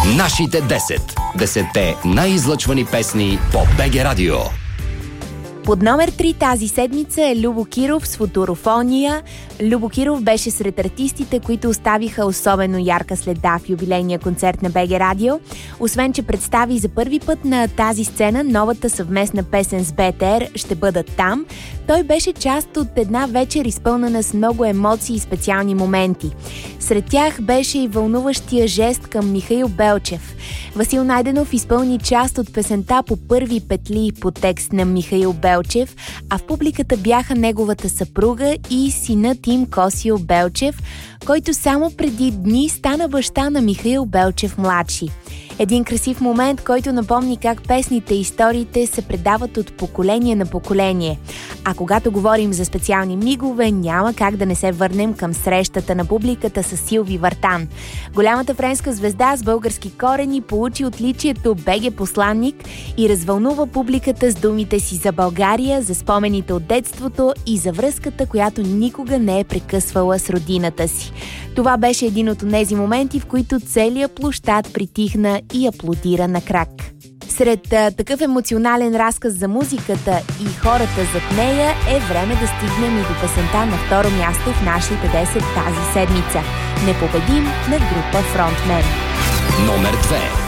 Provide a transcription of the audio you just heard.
Нашите 10. 10-те най-излъчвани песни по БГ Радио. Под номер 3 тази седмица е Любо Киров с Футурофония. Любо Киров беше сред артистите, които оставиха особено ярка следа в юбилейния концерт на БГ Радио. Освен, че представи за първи път на тази сцена новата съвместна песен с БТР "Ще бъдат там", той беше част от една вечер, изпълнена с много емоции и специални моменти. Сред тях беше и вълнуващия жест към Михаил Белчев. Васил Найденов изпълни част от песента по първи петли по текст на Михаил Белчев, а в публиката бяха неговата съпруга и синът им Косио Белчев, който само преди дни стана баща на Михаил Белчев младши. Един красив момент, който напомни как песните и историите се предават от поколение на поколение. А когато говорим за специални мигове, няма как да не се върнем към срещата на публиката с Силви Вартан. Голямата френска звезда с български корени получи отличието БГ посланник и развълнува публиката с думите си за България, за спомените от детството и за връзката, която никога не е прекъсвала с родината си. Това беше един от тези моменти, в които целият площад притихна и аплодира на крак. Сред такъв емоционален разказ за музиката и хората зад нея е време да стигнем и до песента на второ място в нашите 10 тази седмица. Непобедим на група Фронтмен. Номер 2.